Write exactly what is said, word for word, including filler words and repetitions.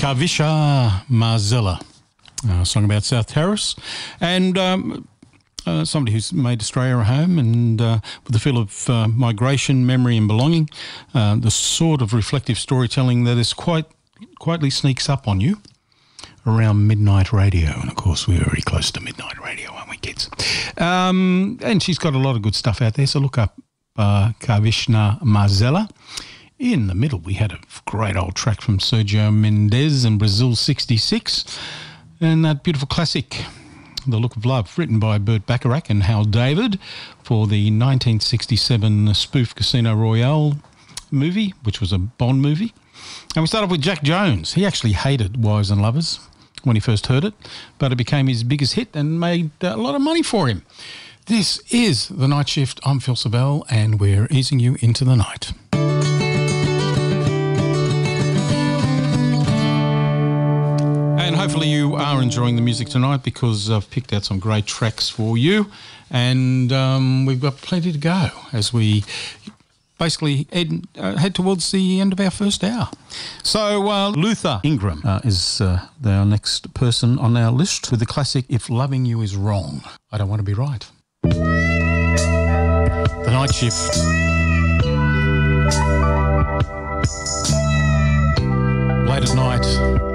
Kavisha Marzella, a song about South Terrace, and um, uh, somebody who's made Australia a home, and uh, with a feel of uh, migration, memory and belonging, uh, the sort of reflective storytelling that is quite quietly sneaks up on you around Midnight Radio. And, of course, we're very close to Midnight Radio, aren't we, kids? Um, and she's got a lot of good stuff out there, so look up uh, Kavishna Marzella. In the middle, we had a great old track from Sergio Mendes and Brazil sixty-six, and that beautiful classic, The Look of Love, written by Burt Bacharach and Hal David for the nineteen sixty-seven spoof Casino Royale movie, which was a Bond movie. And we start off with Jack Jones. He actually hated Wives and Lovers when he first heard it, but it became his biggest hit and made a lot of money for him. This is The Night Shift. I'm Phil Savell, and we're easing you into the night. And hopefully you are enjoying the music tonight, because I've picked out some great tracks for you, and um, we've got plenty to go as we basically head, uh, head towards the end of our first hour. So uh, Luther Ingram uh, is uh, our next person on our list with the classic If Loving You Is Wrong, I Don't Want to Be Right. The Night Shift. Late at night.